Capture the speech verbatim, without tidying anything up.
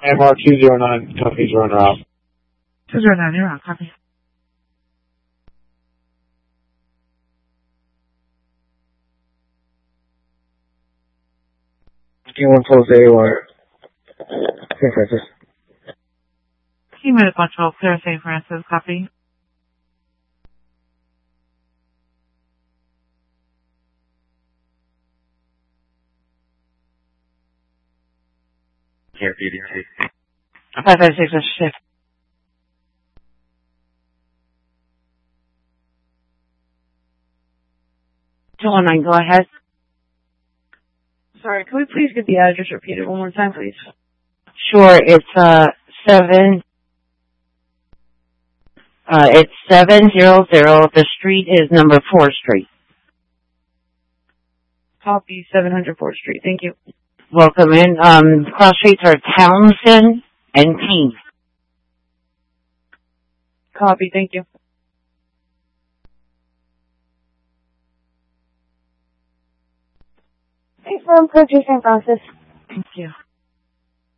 M R two zero nine, company's runner out. two zero nine, you're out, copy. one twelve A or San Francisco. Team at one twelve, clear Saint Francis, copy. Can't be the five five six, that's shift. two one nine, go ahead. Sorry, can we please get the address repeated one more time, please? Sure, it's, uh, seven, uh, it's seven zero zero, the street is number four Street. Copy, seven hundred fourth Street, thank you. Welcome in, um, cross streets are Townsend and King. Copy, thank you. Hey, from Coach Saint Francis.